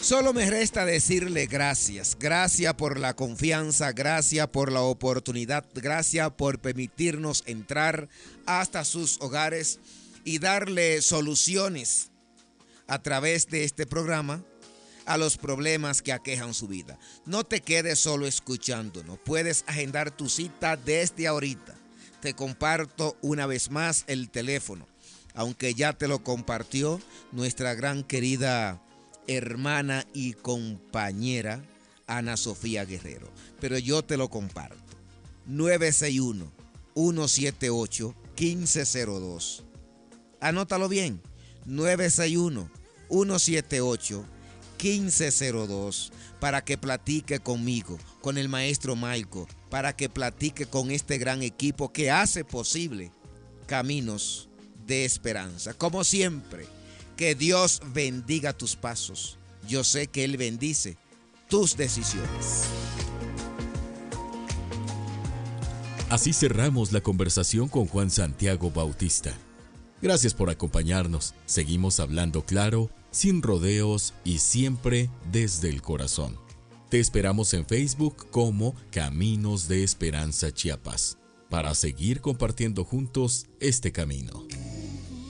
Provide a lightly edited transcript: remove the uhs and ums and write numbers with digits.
Solo me resta decirle gracias. Gracias por la confianza, gracias por la oportunidad, gracias por permitirnos entrar hasta sus hogares y darle soluciones a través de este programa a los problemas que aquejan su vida. No te quedes solo escuchándonos, puedes agendar tu cita desde ahorita. Te comparto una vez más el teléfono, aunque ya te lo compartió nuestra gran querida hermana y compañera Ana Sofía Guerrero, pero yo te lo comparto. 961-178-1502. Anótalo bien. 961-178-1502 para que platique conmigo, con el maestro Maico, para que platique con este gran equipo que hace posible Caminos de Esperanza. Como siempre, que Dios bendiga tus pasos. Yo sé que Él bendice tus decisiones. Así cerramos la conversación con Juan Santiago Bautista. Gracias por acompañarnos. Seguimos hablando claro, sin rodeos y siempre desde el corazón. Te esperamos en Facebook como Caminos de Esperanza Chiapas para seguir compartiendo juntos este camino.